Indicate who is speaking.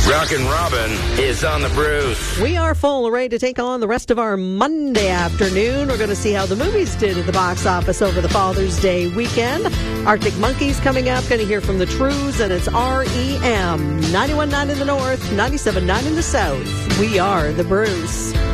Speaker 1: Rockin' Robin is on the Bruce.
Speaker 2: We are full, ready to take on the rest of our Monday afternoon. We're going to see how the movies did at the box office over the Father's Day weekend. Arctic Monkeys coming up. Going to hear from the Trues, and it's REM. 91.9 in the north, 97.9 in the south. We are the Bruce.